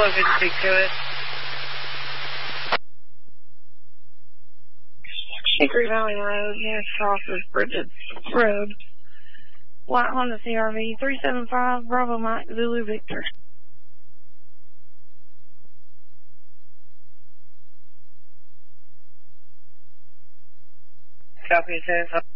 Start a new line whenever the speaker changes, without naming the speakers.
speak to it.
Hickory Valley Road, near crosses Bridges Road. White Honda CRV 375 Bravo Mike Zulu Victor.
Copy, 10.